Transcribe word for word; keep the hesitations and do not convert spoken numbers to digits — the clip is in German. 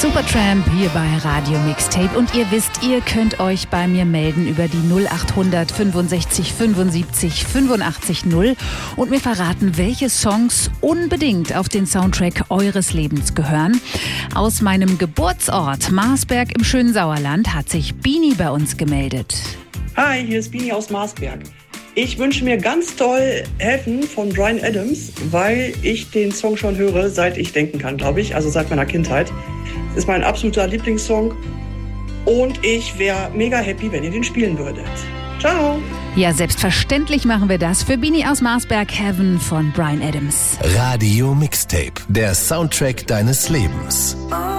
Supertramp hier bei Radio Mixtape. Und ihr wisst, ihr könnt euch bei mir melden über die null achthundert fünfundsechzig fünfundsiebzig fünfundachtzig null und mir verraten, welche Songs unbedingt auf den Soundtrack eures Lebens gehören. Aus meinem Geburtsort Marsberg im schönen Sauerland hat sich Bini bei uns gemeldet. Hi, hier ist Bini aus Marsberg. Ich wünsche mir ganz toll Heaven von Bryan Adams, weil ich den Song schon höre, seit ich denken kann, glaube ich, also seit meiner Kindheit. Das ist mein absoluter Lieblingssong und ich wäre mega happy, wenn ihr den spielen würdet. Ciao! Ja, selbstverständlich machen wir das. Für Bini aus Marsberg, Heaven von Bryan Adams. Radio Mixtape, der Soundtrack deines Lebens.